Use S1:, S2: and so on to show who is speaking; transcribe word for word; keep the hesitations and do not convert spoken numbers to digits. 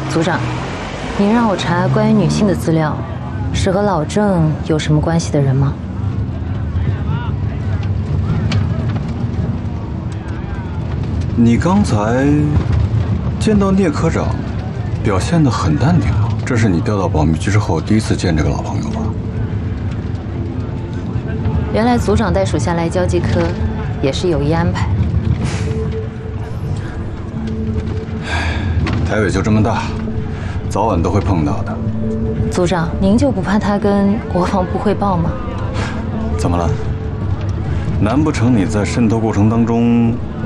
S1: 组长，您让我查关于女性的资料，是和老郑有什么关系的人吗？
S2: 你刚才见到聂科长，表现得很淡定啊。这是你调到保密局之后第一次见这个老朋友吧？
S1: 原来组长带属下来交际科，也是有意安排。
S2: 台北就这么大，早晚都会碰到的。
S1: 组长，您就不怕他跟国防部汇报吗？
S2: 怎么了？难不成你在渗透过程当中